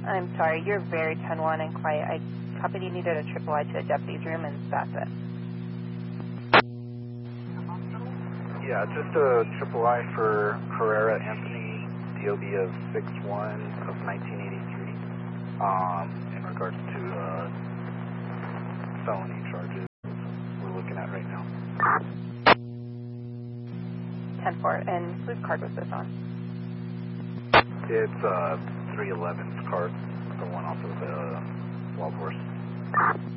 I'm sorry, you're very 10-1 and quiet. I copied you needed a triple I to a deputy's room, and that's it. Yeah, just a triple I for Herrera Anthony, DOB of 6-1 of 1983, in regards to felony charges we're looking at right now. 10-4, and whose card was this on? It's 311's card, the one off of Wild Horse.